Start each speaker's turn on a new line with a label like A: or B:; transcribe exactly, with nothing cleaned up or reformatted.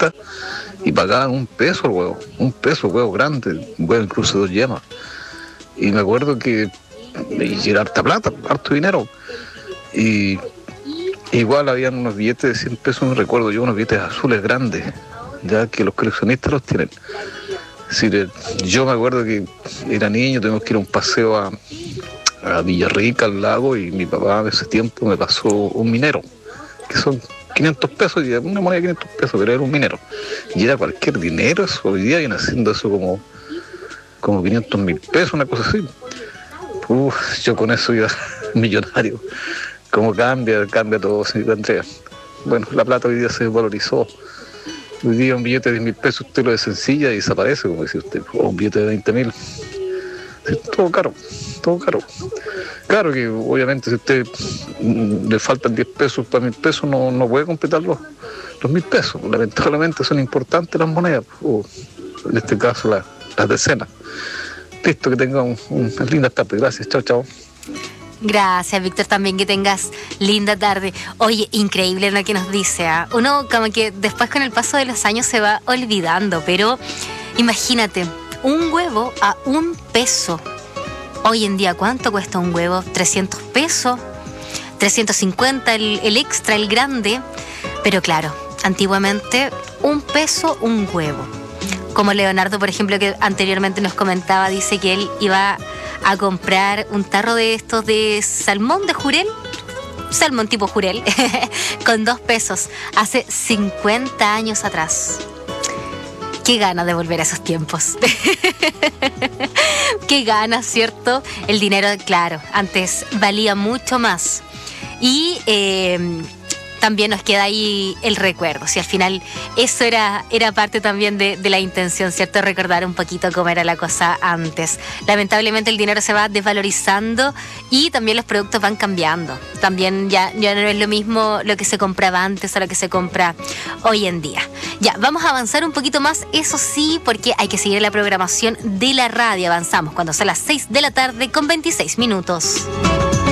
A: chiquitita, y pagaban un peso el huevo, un peso, huevo grande, huevo incluso dos yemas. Y me acuerdo que y era harta plata, harto dinero. Y igual habían unos billetes de cien pesos, no recuerdo yo, unos billetes azules grandes, ya que los coleccionistas los tienen. Es decir, yo me acuerdo que era niño, tuvimos que ir a un paseo a, a Villarrica, al lago, y mi papá en ese tiempo me pasó un minero, que son quinientos pesos, y una moneda de quinientos pesos, pero era un minero. Y era cualquier dinero, eso, hoy día viene haciendo eso como, como quinientos mil pesos, una cosa así. Uf, yo con eso iba millonario. Cómo cambia, cambia todo, señor Andrea. Bueno, la plata hoy día se desvalorizó. Hoy día un billete de mil pesos usted lo desencilla y desaparece, como decía usted. O un billete de veinte mil. Sí, todo caro, todo caro. Claro que obviamente si a usted mm, le faltan diez pesos para mil pesos, no, no puede completar los, los mil pesos. Lamentablemente son importantes las monedas, o en este caso la, las decenas. Listo, que tenga un, un, unas lindas tardes. Gracias, chao, chao.
B: Gracias, Víctor, también que tengas linda tarde. Oye, increíble lo que nos dice, ¿eh? Uno como que después con el paso de los años se va olvidando, pero imagínate, un huevo a un peso. Hoy en día, ¿cuánto cuesta un huevo? trescientos pesos, trescientos cincuenta el, el extra, el grande. Pero claro, antiguamente un peso, un huevo. Como Leonardo, por ejemplo, que anteriormente nos comentaba, dice que él iba a comprar un tarro de estos de salmón de jurel, salmón tipo jurel, con dos pesos, hace cincuenta años atrás. Qué ganas de volver a esos tiempos. Qué ganas, ¿cierto? El dinero, claro, antes valía mucho más. Y eh, también nos queda ahí el recuerdo. Si al final eso era, era parte también de, de la intención, ¿cierto? Recordar un poquito cómo era la cosa antes. Lamentablemente el dinero se va desvalorizando y también los productos van cambiando. También ya, ya no es lo mismo lo que se compraba antes a lo que se compra hoy en día. Ya, vamos a avanzar un poquito más, eso sí, porque hay que seguir la programación de la radio. Avanzamos cuando son las seis de la tarde con veintiséis minutos.